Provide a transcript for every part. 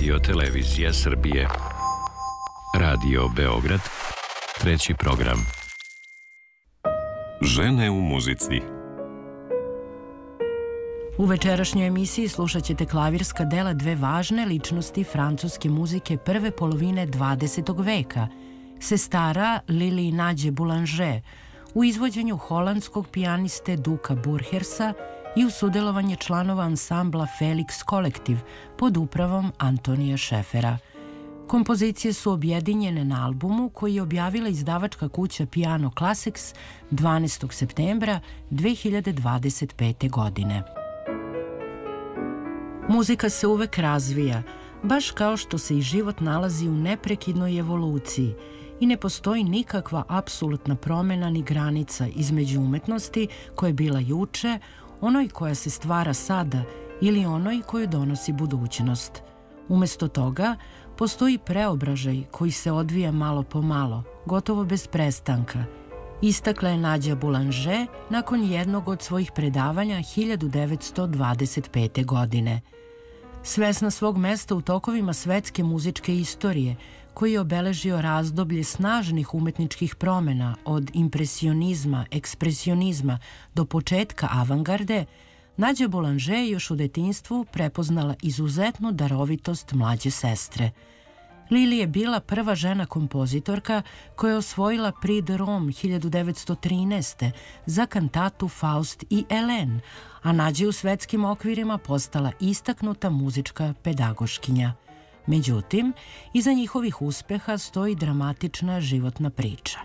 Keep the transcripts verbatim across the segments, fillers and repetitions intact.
Radio Televizija Srbije. Radio Beograd, treći program. Žene u muzici. U večerašnjoj emisiji slušat ćete klavirska dela dve važne ličnosti francuske muzike prve polovine dvadesetog veka, sestara Lili i Nađe Boulanger, u izvođenju holandskog pijaniste Duka Burgersa i u sudelovanje članova ansambla Felix Kolektiv pod upravom Antonija Šefera. Kompozicije su objedinjene na albumu koji je objavila izdavačka kuća Piano Classics dvanaestog septembra dve hiljade dvadeset pete. godine. Muzika se uvek razvija, baš kao što se i život nalazi u neprekidnoj evoluciji i ne postoji nikakva apsolutna promena ni granica između umetnosti koja je bila juče, onoj koja se stvara sada ili onoj koju donosi budućnost. Umesto toga, postoji preobražaj koji se odvija malo po malo, gotovo bez prestanka. Istakla je Nađa Boulanger nakon jednog od svojih predavanja hiljadu devetsto dvadeset pete. godine. Svesna svog mesta u tokovima svetske muzičke istorije, koji je obeležio razdoblje snažnih umetničkih promena od impresionizma, ekspresionizma do početka avangarde, Nađa Boulanger je još u detinjstvu prepoznala izuzetnu darovitost mlađe sestre. Lili je bila prva žena kompozitorka koja je osvojila Prix de Rome hiljadu devetsto trinaeste. za kantatu Faust i Hélène, a Nađa je u svetskim okvirima postala istaknuta muzička pedagoškinja. Međutim, iza njihovih uspeha stoji dramatična životna priča.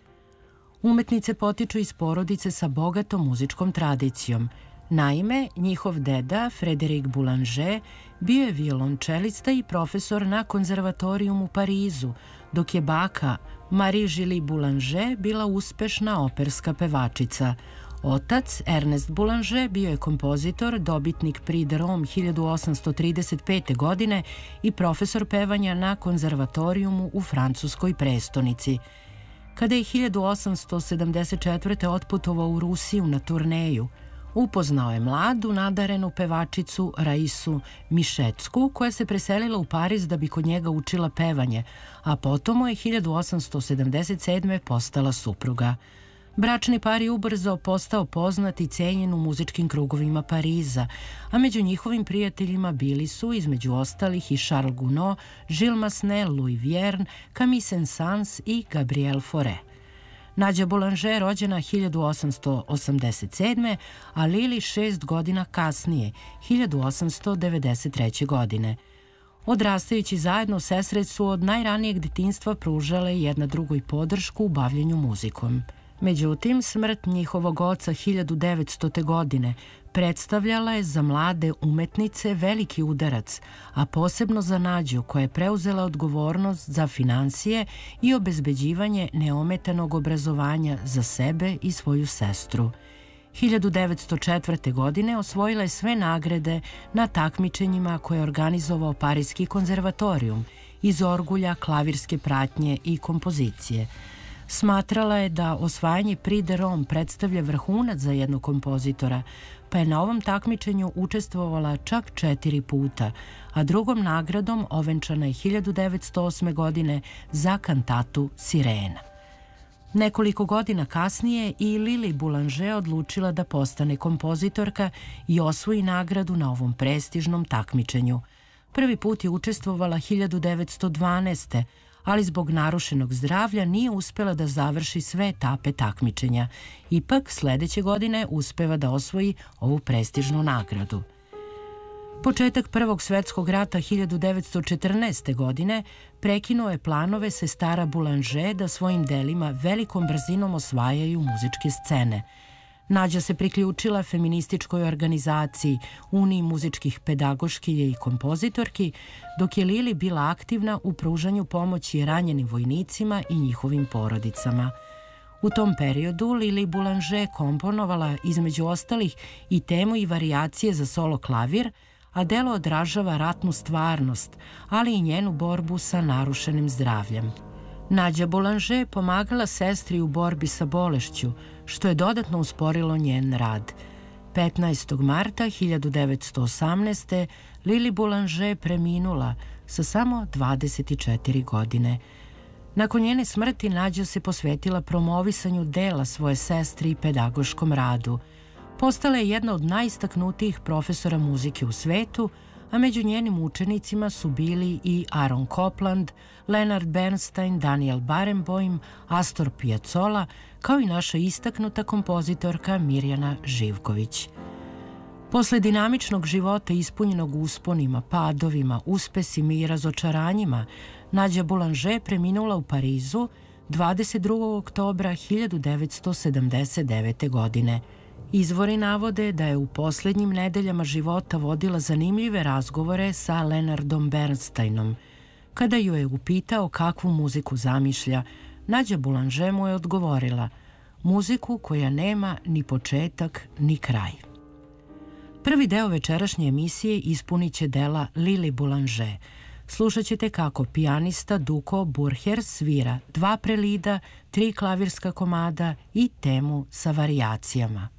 Umetnice potiču iz porodice sa bogatom muzičkom tradicijom. Naime, njihov deda, Frédéric Boulanger, bio je violončelista i profesor na konzervatorijumu u Parizu, dok je baka Marie-Julie Boulanger bila uspešna operska pevačica. Otac, Ernest Boulanger, bio je kompozitor, dobitnik Prix de Rome hiljadu osamsto trideset pete. godine i profesor pevanja na konzervatorijumu u francuskoj prestonici. Kada je hiljadu osamsto sedamdeset četvrte. otputovao u Rusiju na turneju, upoznao je mladu, nadarenu pevačicu Raisu Mišecku, koja se preselila u Pariz da bi kod njega učila pevanje, a potom mu je hiljadu osamsto sedamdeset sedme. postala supruga. Bračni par je ubrzo postao poznat i cenjen u muzičkim krugovima Pariza, a među njihovim prijateljima bili su, između ostalih, i Charles Gounod, Gilles Massenet, Louis Vierne, Camille Saint-Saëns i Gabriel Fauré. Nađa Boulanger rođena hiljadu osamsto osamdeset sedme. a Lili šest godina kasnije, hiljadu osamsto devedeset treće. godine. Odrastajući zajedno, sestre su od najranijeg detinjstva pružale jedna drugoj podršku u bavljenju muzikom. Međutim, smrt njihovog oca hiljadu devetstote. godine predstavljala je za mlade umetnice veliki udarac, a posebno za Nađu, koja je preuzela odgovornost za finansije i obezbeđivanje neometanog obrazovanja za sebe i svoju sestru. hiljadu devetsto četvrte. godine osvojila je sve nagrade na takmičenjima koje je organizovao Parijski konzervatorijum iz orgulja klavirske pratnje i kompozicije. Smatrala je da osvajanje Prix de Rome predstavlja vrhunac za jednog kompozitora, pa je na ovom takmičenju učestvovala čak četiri puta, a drugom nagradom ovenčana je hiljadu devetsto osme. godine za kantatu Sirena. Nekoliko godina kasnije i Lili Boulanger odlučila da postane kompozitorka i osvoji nagradu na ovom prestižnom takmičenju. Prvi put je učestvovala hiljadu devetsto dvanaeste. ali zbog narušenog zdravlja nije uspela da završi sve etape takmičenja. Ipak, sledeće godine uspeva da osvoji ovu prestižnu nagradu. Početak Prvog svetskog rata hiljadu devetsto četrnaeste. godine prekinuo je planove sestara Boulanger da svojim delima velikom brzinom osvajaju muzičke scene. Nađa se priključila feminističkoj organizaciji Uniji muzičkih pedagoškinja i kompozitorki, dok je Lili bila aktivna u pružanju pomoći ranjenim vojnicima i njihovim porodicama. U tom periodu Lili Boulanger komponovala između ostalih i temu i varijacije za solo klavir, a delo odražava ratnu stvarnost, ali i njenu borbu sa narušenim zdravljem. Nađa Boulanger pomagala sestri u borbi sa bolešću, što je dodatno usporilo njen rad. petnaestog marta hiljadu devetsto osamnaeste. Lili Boulanger preminula sa samo dvadeset četiri godine. Nakon njene smrti Nađa se posvetila promovisanju dela svoje sestre i pedagoškom radu. Postala je jedna od najistaknutijih profesora muzike u svetu, a među njenim učenicima su bili i Aaron Copland, Leonard Bernstein, Daniel Barenboim, Astor Piazzolla, kao i naša istaknuta kompozitorka Mirjana Živković. Posle dinamičnog života ispunjenog usponima, padovima, uspesima i razočaranjima, Nađa Boulanger preminula u Parizu dvadeset drugog oktobra hiljadu devetsto sedamdeset devete. godine. Izvori navode da je u poslednjim nedeljama života vodila zanimljive razgovore sa Leonardom Bernsteinom. Kada ju je upitao kakvu muziku zamišlja, Nađa Boulanger mu je odgovorila: muziku koja nema ni početak ni kraj. Prvi deo večerašnje emisije ispunit će dela Lili Boulanger. Slušat ćete kako pijanista Duko Burher svira dva prelida, tri klavirska komada i temu sa varijacijama.